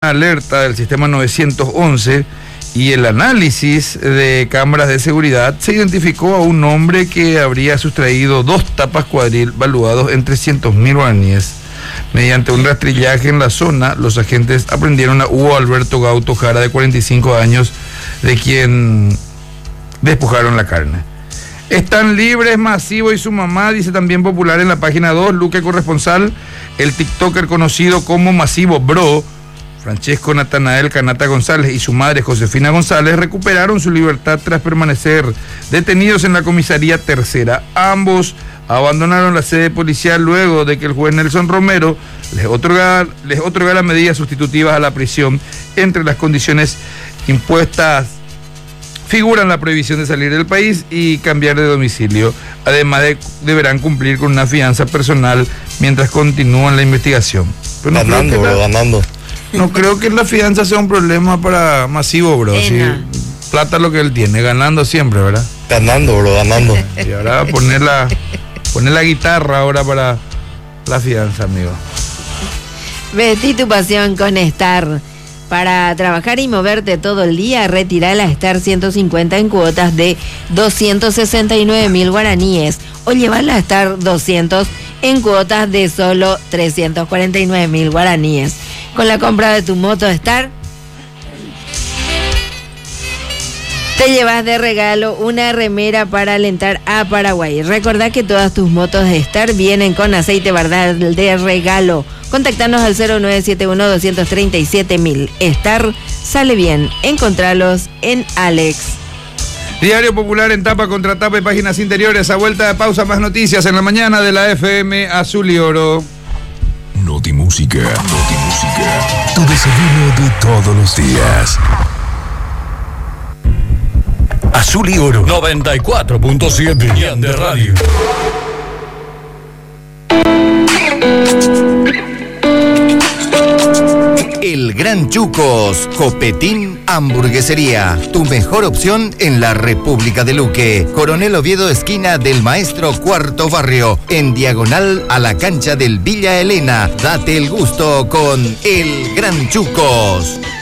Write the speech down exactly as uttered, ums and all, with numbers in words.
alerta del sistema novecientos once y el análisis de cámaras de seguridad, se identificó a un hombre que habría sustraído dos tapas cuadril valuados en trescientos mil guaraníes. Mediante un rastrillaje en la zona, los agentes aprendieron a Hugo Alberto Gauto Jara, de cuarenta y cinco años, de quien despojaron la carne. Están libres Masivo y su mamá, dice también Popular en la página dos. Luque Corresponsal, el tiktoker conocido como Masivo Bro, Francesco Natanael Canata González y su madre Josefina González recuperaron su libertad tras permanecer detenidos en la comisaría tercera. Ambos abandonaron la sede policial luego de que el juez Nelson Romero les otorgara, les otorgara medidas sustitutivas a la prisión. Entre las condiciones impuestas figuran la prohibición de salir del país y cambiar de domicilio. Además de, deberán cumplir con una fianza personal mientras continúan la investigación. Pero no ganando, creo que bro, la, ganando. No creo que la fianza sea un problema para Masivo, bro. Sí, plata es lo que él tiene, ganando siempre, ¿verdad? Ganando, bro, ganando. Y ahora poner la, poner la guitarra ahora para la fianza, amigo. Vestí tu pasión con Star. Para trabajar y moverte todo el día, retirá la Star ciento cincuenta en cuotas de doscientos sesenta y nueve mil guaraníes o llevar la Star doscientos en cuotas de solo trescientos cuarenta y nueve mil guaraníes. Con la compra de tu moto Star, te llevas de regalo una remera para alentar a Paraguay. Recordá que todas tus motos de Star vienen con aceite Bardal de regalo. Contactanos al cero nueve siete uno, dos tres siete mil. Star sale bien. Encontralos en Alex. Diario Popular en tapa contra tapa y páginas interiores. A vuelta de pausa, más noticias en la mañana de la F M Azul y Oro. Notimúsica, Notimúsica. Tu desayuno de todos los días. Azul y Oro noventa y cuatro punto siete de radio. El Gran Chucos, Copetín Hamburguesería, tu mejor opción en la República de Luque. Coronel Oviedo, esquina del Maestro, cuarto barrio, en diagonal a la cancha del Villa Elena. Date el gusto con El Gran Chucos.